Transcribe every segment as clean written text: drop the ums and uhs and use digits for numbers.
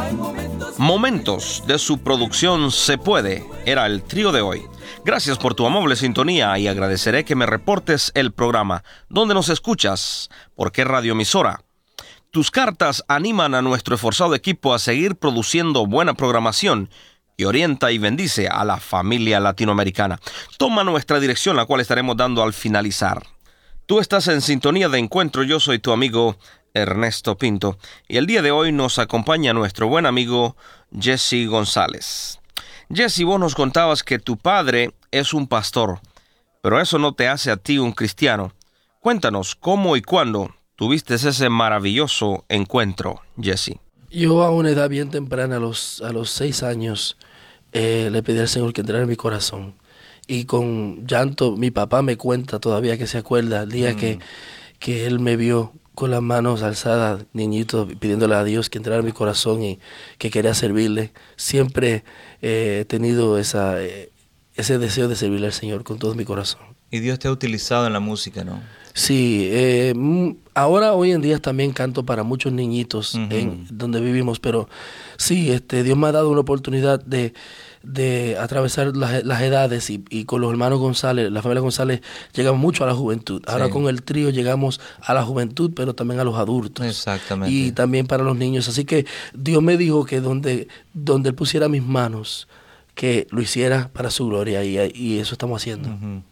Momentos de su producción Se Puede era el trío de hoy. Gracias por tu amable sintonía y agradeceré que me reportes el programa, donde nos escuchas, por qué radioemisora. Tus cartas animan a nuestro esforzado equipo a seguir produciendo buena programación y orienta y bendice a la familia latinoamericana. Toma nuestra dirección, la cual estaremos dando al finalizar. Tú estás en sintonía de encuentro, yo soy tu amigo Ernesto Pinto, y el día de hoy nos acompaña nuestro buen amigo Jesse González. Jesse, vos nos contabas que tu padre es un pastor, pero eso no te hace a ti un cristiano. Cuéntanos cómo y cuándo tuviste ese maravilloso encuentro, Jesse. Yo a una edad bien temprana, a los 6 años, le pedí al Señor que entrara en mi corazón. Y con llanto, mi papá me cuenta todavía que se acuerda el día que él me vio con las manos alzadas, niñito, pidiéndole a Dios que entrara en mi corazón y que quería servirle. Siempre he tenido ese deseo de servirle al Señor con todo mi corazón. Y Dios te ha utilizado en la música, ¿no? Sí, ahora hoy en día también canto para muchos niñitos en donde vivimos, pero sí, Dios me ha dado una oportunidad de atravesar las edades y con los hermanos González, la familia González, llegamos mucho a la juventud. Ahora con el trío llegamos a la juventud, pero también a los adultos. Exactamente. Y también para los niños. Así que Dios me dijo que donde Él pusiera mis manos, que lo hiciera para su gloria, y eso estamos haciendo.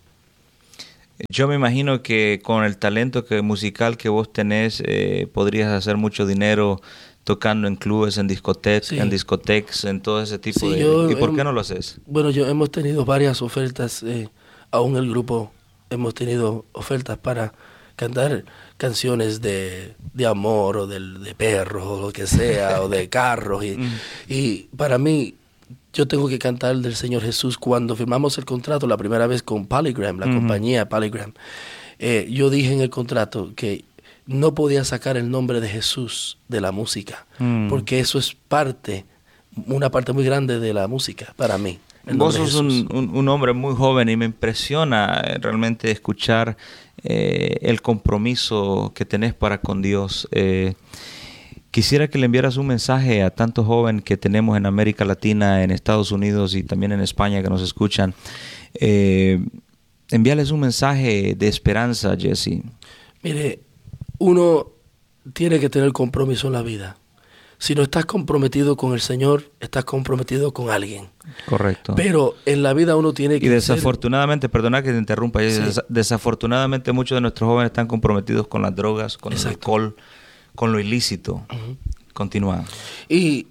Yo me imagino que con el talento musical que vos tenés, podrías hacer mucho dinero tocando en clubes, en discotecas, en todo ese tipo de... ¿Y por qué no lo haces? Bueno, hemos tenido varias ofertas, aún el grupo hemos tenido ofertas para cantar canciones de amor o de perros o lo que sea, o de carros. Y para mí, yo tengo que cantar del Señor Jesús. Cuando firmamos el contrato la primera vez con Polygram, la compañía Polygram, yo dije en el contrato que no podía sacar el nombre de Jesús de la música, porque eso es una parte muy grande de la música para mí. Vos sos un hombre muy joven y me impresiona realmente escuchar el compromiso que tenés para con Dios. Quisiera que le enviaras un mensaje a tantos jóvenes que tenemos en América Latina, en Estados Unidos y también en España que nos escuchan. Envíales un mensaje de esperanza, Jesse. Mire, uno tiene que tener compromiso en la vida. Si no estás comprometido con el Señor, estás comprometido con alguien. Correcto. Pero en la vida uno tiene que... Y desafortunadamente, perdona que te interrumpa, desafortunadamente muchos de nuestros jóvenes están comprometidos con las drogas, con el alcohol, con lo ilícito. Continúa. Y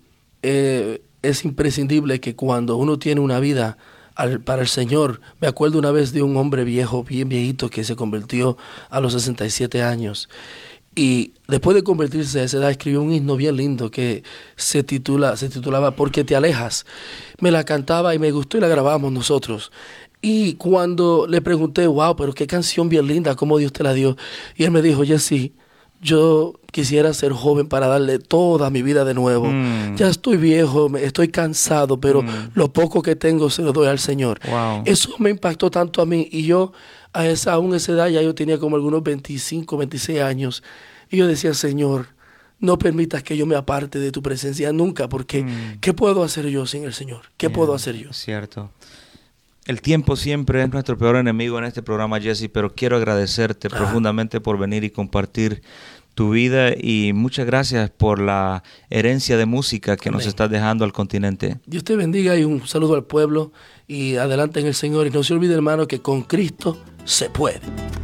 es imprescindible que cuando uno tiene una vida para el Señor, me acuerdo una vez de un hombre viejo, bien viejito, que se convirtió a los 67 años. Y después de convertirse a esa edad, escribió un himno bien lindo que se titulaba ¿Por qué te alejas? Me la cantaba y me gustó y la grabamos nosotros. Y cuando le pregunté, wow, pero qué canción bien linda, cómo Dios te la dio. Y él me dijo, Jesse, yo quisiera ser joven para darle toda mi vida de nuevo. Ya estoy viejo, estoy cansado, pero lo poco que tengo se lo doy al Señor. Wow. Eso me impactó tanto a mí. Y yo, aún esa edad, ya yo tenía como algunos 25, 26 años. Y yo decía, Señor, no permitas que yo me aparte de tu presencia nunca, porque ¿qué puedo hacer yo sin el Señor? ¿Qué puedo hacer yo? Cierto. El tiempo siempre es nuestro peor enemigo en este programa, Jesse, pero quiero agradecerte profundamente por venir y compartir tu vida, y muchas gracias por la herencia de música que nos estás dejando al continente. Dios te bendiga y un saludo al pueblo y adelante en el Señor. Y no se olvide, hermano, que con Cristo se puede.